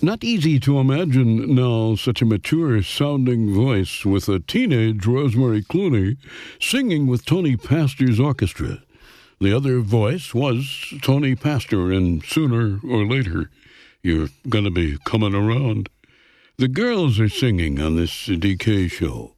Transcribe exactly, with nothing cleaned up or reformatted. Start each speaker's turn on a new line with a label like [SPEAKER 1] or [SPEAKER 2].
[SPEAKER 1] Not easy to imagine now such a mature-sounding voice with a teenage Rosemary Clooney singing with Tony Pastor's orchestra. The other voice was Tony Pastor, and sooner or later, you're going to be coming around. The girls are singing on this D K show.